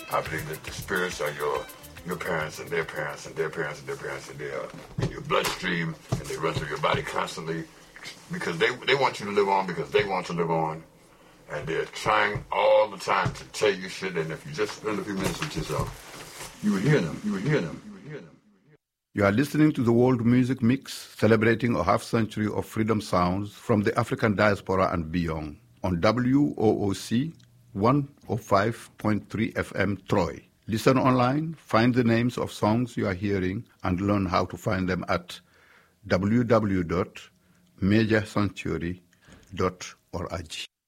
I believe that the spirits are your parents and their parents and their parents and their parents, and they are in your bloodstream and they run through your body constantly because they want you to live on because they want to live on. And they're trying all the time to tell you shit, and if you just spend a few minutes with yourself, you will hear them, you will hear them, you will hear them. You are listening to the World Music Mix, celebrating a half-century of freedom sounds from the African diaspora and beyond, on WOOC 105.3 FM Troy. Listen online, find the names of songs you are hearing, and learn how to find them at www.majorsanctuary.org.